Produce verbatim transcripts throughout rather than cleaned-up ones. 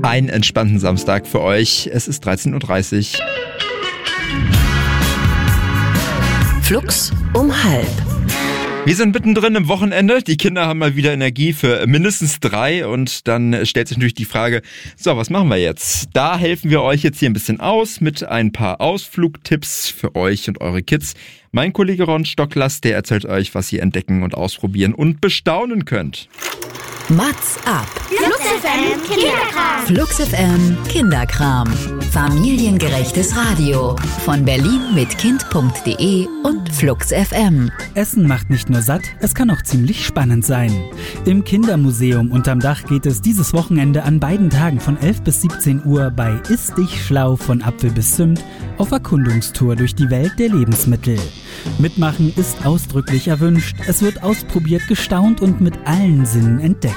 einen entspannten Samstag für euch. Es ist dreizehn Uhr dreißig. Flux um halb. Wir sind mittendrin im Wochenende. Die Kinder haben mal wieder Energie für mindestens drei und dann stellt sich natürlich die Frage, so, was machen wir jetzt? Da helfen wir euch jetzt hier ein bisschen aus mit ein paar Ausflugtipps für euch und eure Kids. Mein Kollege Ron Stocklast, der erzählt euch, was ihr entdecken und ausprobieren und bestaunen könnt. Mats ab. Flux F M Kinderkram. Flux F M Kinderkram. Familiengerechtes Radio. Von Berlin mit Kind punkt de und Flux F M. Essen macht nicht nur satt, es kann auch ziemlich spannend sein. Im Kindermuseum unterm Dach geht es dieses Wochenende an beiden Tagen von elf bis siebzehn Uhr bei Iss dich schlau von Apfel bis Zimt auf Erkundungstour durch die Welt der Lebensmittel. Mitmachen ist ausdrücklich erwünscht. Es wird ausprobiert, gestaunt und mit allen Sinnen entdeckt.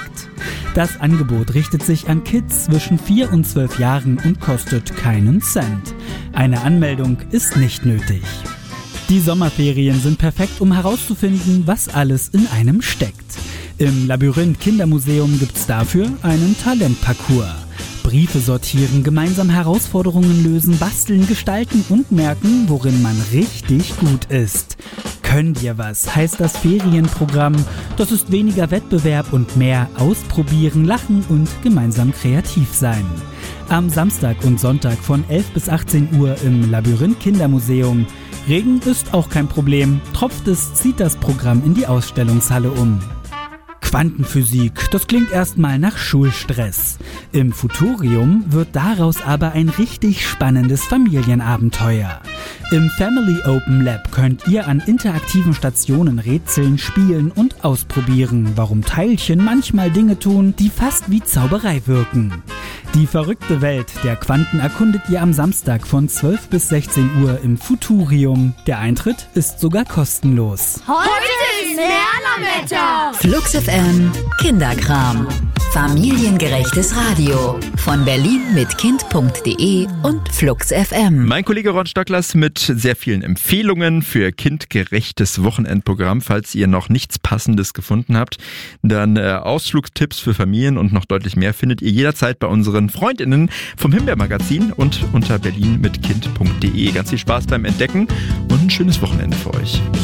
Das Angebot richtet sich an Kids zwischen vier und zwölf Jahren und kostet keinen Cent. Eine Anmeldung ist nicht nötig. Die Sommerferien sind perfekt, um herauszufinden, was alles in einem steckt. Im Labyrinth Kindermuseum gibt's dafür einen Talentparcours. Briefe sortieren, gemeinsam Herausforderungen lösen, basteln, gestalten und merken, worin man richtig gut ist. Könnt ihr was, heißt das Ferienprogramm. Das ist weniger Wettbewerb und mehr ausprobieren, lachen und gemeinsam kreativ sein. Am Samstag und Sonntag von elf bis achtzehn Uhr im Labyrinth Kindermuseum. Regen ist auch kein Problem. Tropft es, zieht das Programm in die Ausstellungshalle um. Quantenphysik, das klingt erstmal nach Schulstress. Im Futurium wird daraus aber ein richtig spannendes Familienabenteuer. Im Family Open Lab könnt ihr an interaktiven Stationen rätseln, spielen und ausprobieren, warum Teilchen manchmal Dinge tun, die fast wie Zauberei wirken. Die verrückte Welt der Quanten erkundet ihr am Samstag von zwölf bis sechzehn Uhr im Futurium. Der Eintritt ist sogar kostenlos. Heute ist Merlerwetter. Flux F M Kinderkram. Familiengerechtes Radio. Von Berlin mit Kind punkt de und Flux F M. Mein Kollege Ron Stocklast mit sehr vielen Empfehlungen für kindgerechtes Wochenendprogramm. Falls ihr noch nichts Passendes gefunden habt, dann äh, Ausflugstipps für Familien und noch deutlich mehr findet ihr jederzeit bei unseren Freundinnen vom Himbeer-Magazin und unter Berlin mit Kind punkt de. Ganz viel Spaß beim Entdecken und ein schönes Wochenende für euch.